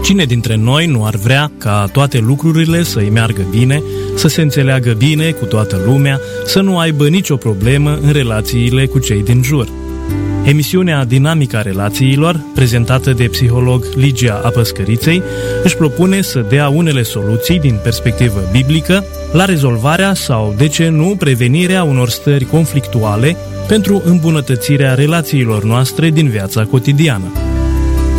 Cine dintre noi nu ar vrea ca toate lucrurile să-i meargă bine, să se înțeleagă bine cu toată lumea, să nu aibă nicio problemă în relațiile cu cei din jur? Emisiunea Dinamica Relațiilor, prezentată de psiholog Ligia Apăscăriței, își propune să dea unele soluții din perspectivă biblică la rezolvarea sau, de ce nu, prevenirea unor stări conflictuale pentru îmbunătățirea relațiilor noastre din viața cotidiană.